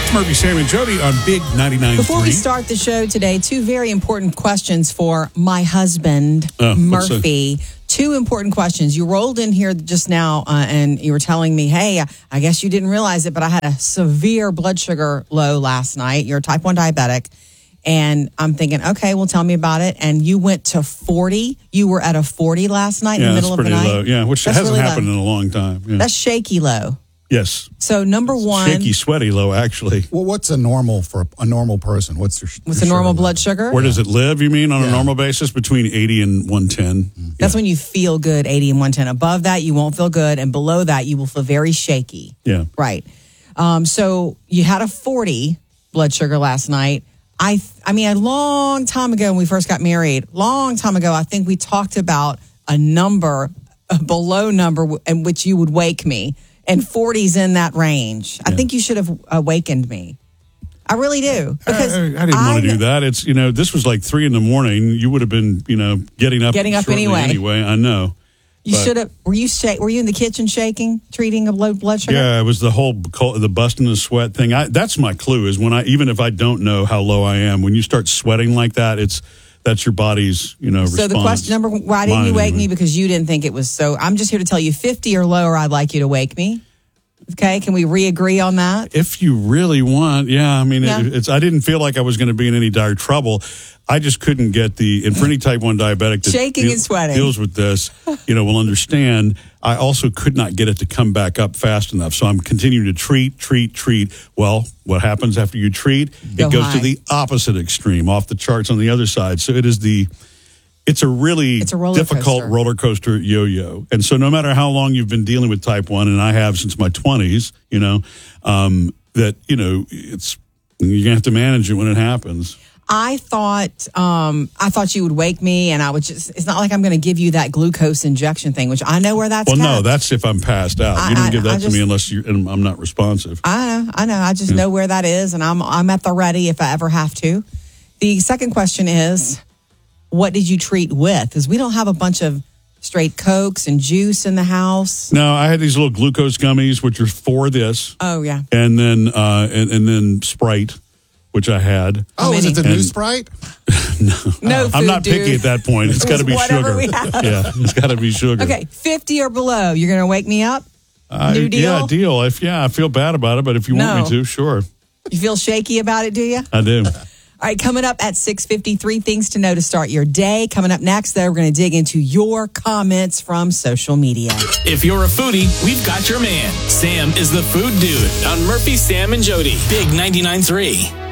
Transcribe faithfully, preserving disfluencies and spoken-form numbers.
Murphy, Sam, and Jody on Big ninety-nine point three. Before we start the show today, two very important questions for my husband, Oh, what's Murphy. Two important questions. You rolled in here just now uh, and you were telling me, hey, I guess you didn't realize it, but I had a severe blood sugar low last night. You're a type one diabetic. And I'm thinking, okay, well, tell me about it. And you went to forty. You were at a forty last night Yeah, in the that's middle of the pretty night. low. Yeah, which That's hasn't really happened low. in a long time. Yeah. That's shaky low. Yes. So number one, Shaky, sweaty low, actually. Well, what's a normal for a normal person? What's your what's your a normal sugar blood level? sugar? Where does it live, you mean, on a Yeah. normal basis? Between eighty and one ten. That's when you feel good, eighty and one ten. Above that, you won't feel good. And below that, you will feel very shaky. Yeah. Right. Um, so you had a forty blood sugar last night. I I mean, a long time ago when we first got married, long time ago, I think we talked about a number, a below number w- in which you would wake me. And forty's in that range. I think you should have awakened me. I really do. Because I, I didn't want to do that. It's, you know, this was like three in the morning. You would have been, you know, getting up. Getting up shortly anyway. Anyway, I know. You But- should have. Were you shak- Were you in the kitchen shaking, treating a low blood sugar? Yeah, it was the whole col- the busting the sweat thing. I, that's my clue. Is when I even if I don't know how low I am, when you start sweating like that, it's that's your body's you know. So response. the question number, why didn't Mine, you wake anyway. me? Because you didn't think it was so. I'm just here to tell you, fifty or lower, I'd like you to wake me. Okay, can we re-agree on that? If you really want, yeah. I mean, Yeah. It, it's. I didn't feel like I was going to be in any dire trouble. I just couldn't get the. And for any type one diabetic that Shaking deal- and sweating. deals with this, you know, will understand. I also could not get it to come back up fast enough. So I'm continuing to treat, treat, treat. Well, what happens after you treat? Go it goes high. to the opposite extreme, off the charts on the other side. So it is the. It's a really It's a roller difficult coaster. roller coaster yo-yo. And so no matter how long you've been dealing with type one, and I have since my twenties, you know, um, that, you know, it's you're going to have to manage it when it happens. I thought, um, I thought you would wake me, and I would just. It's not like I'm going to give you that glucose injection thing, which I know where that's. Well, no, kept. that's if I'm passed out. I- You don't I- give that I to just- me unless you're, and I'm not responsive. I know, I know. I just know where that is, and I'm I'm at the ready if I ever have to. The second question is, what did you treat with? Because we don't have a bunch of straight Cokes and juice in the house. No, I had these little glucose gummies, which are for this, Oh yeah. and then uh, and, and then Sprite, which I had. Oh, is many? it the new And- Sprite? No food, I'm not dude. picky at that point. It's It got to was be whatever sugar. we had. Yeah, it's got to be sugar. Okay, fifty or below. You're going to wake me up? I- New deal? Yeah, deal. If yeah, I feel bad about it, but if you want No. me to, sure, You feel shaky about it, do you? I do. All right, coming up at six fifty, three things to know to start your day. Coming up next, though, we're going to dig into your comments from social media. If you're a foodie, we've got your man. Sam is the food dude on Murphy, Sam, and Jody. Big ninety-nine point three.